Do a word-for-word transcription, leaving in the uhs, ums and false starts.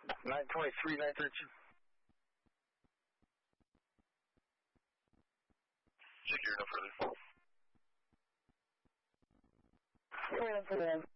nine twenty-three, nine thirty-two. Secure, no further. Clear for them.